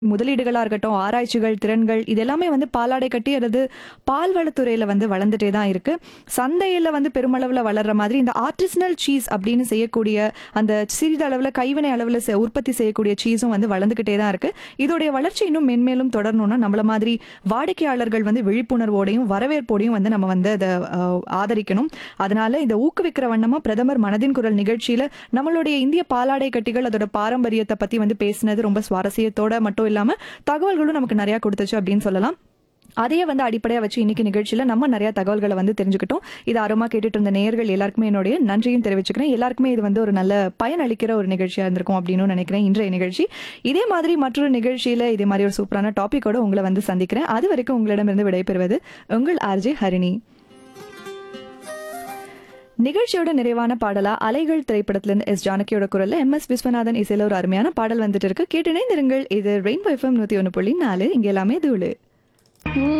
முதலீடுகளா இருக்கட்டும், ஆராய்ச்சிகள், திறன்கள் இது எல்லாமே வந்து பாலாடை கட்டி அல்லது பால்வளத்துறையில வந்து வளர்ந்துட்டே தான் இருக்கு. சந்தையில வந்து பெருமளவுல வளர்ற மாதிரி இந்த ஆர்டிசனல் சீஸ் அப்படின்னு செய்யக்கூடிய அந்த சிறிதளவுல கைவினை அளவுல உற்பத்தி செய்யக்கூடிய சீஸும் வந்து வளர்ந்துகிட்டே தான் இருக்கு. இதோடைய வளர்ச்சி இன்னும் மென்மேலும் தொடரணும்னா நம்மள மாதிரி வாடிக்கையாளர்கள் வந்து விழிப்புணர்வோடையும் வரவேற்போடையும் வந்து நம்ம வந்து அதை ஆதரிக்கணும். அதனால இந்த ஊக்குவிக்கிற வண்ணமா பிரதமர் மனதின் குரல் நிகழ்ச்சியில நம்மளுடைய இந்திய பாலாடை கட்டிகள் அதோட பாரம்பரியத்தை பத்தி வந்து பேசினது ரொம்ப சுவாரஸ்யத்தோட மட்டும் இல்லாம தகவல்களும் நமக்கு நிறைய கொடுத்துச்சு அப்படின்னு சொல்லலாம். அதையே வந்து அடிப்படையா வச்சு இன்னைக்கு நிகழ்ச்சியில நம்ம நிறைய தகவல்களை வந்து தெரிஞ்சுக்கிட்டோம். இது ஆர்வமா கேட்டுட்டு இருந்த நேயர்கள் எல்லாருக்குமே என்னுடைய நன்றியும் தெரிவிச்சுக்கிறேன். எல்லாருக்குமே இது வந்து ஒரு நல்ல பயன் அளிக்கிற ஒரு நிகழ்ச்சியா இருந்திருக்கும் அப்படின்னு நினைக்கிறேன். இன்றைய நிகழ்ச்சி இதே மாதிரி மற்றொரு நிகழ்ச்சியில இதே மாதிரி ஒரு சூப்பரான டாபிக்கோட உங்களை வந்து சந்திக்கிறேன். அது வரைக்கும் உங்களிடமிருந்து விடைபெறுவது உங்கள் ஆர்ஜே ஹரிணி. நிகழ்ச்சியோட நிறைவான பாடலா அலைகள் திரைப்படத்திலிருந்து எஸ் ஜானகியோட குரல்ல MS விஸ்வநாதன் இசையில ஒரு அருமையான பாடல் வந்துட்டு இருக்கு. கேட்டு இணைந்திருங்கள். இது ரெயின்போ FM 101.4. இங்க எல்லாமே தூளு.